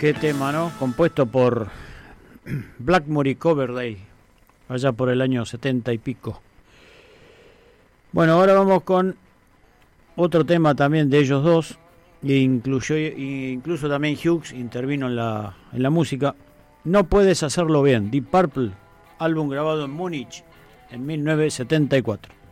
Qué tema, ¿no? Compuesto por Blackmore y Coverdale, allá por el año 70 y pico. Bueno, ahora vamos con otro tema también de ellos dos, e incluso también Hughes intervino en la música. No puedes hacerlo bien, Deep Purple, álbum grabado en Múnich en 1974.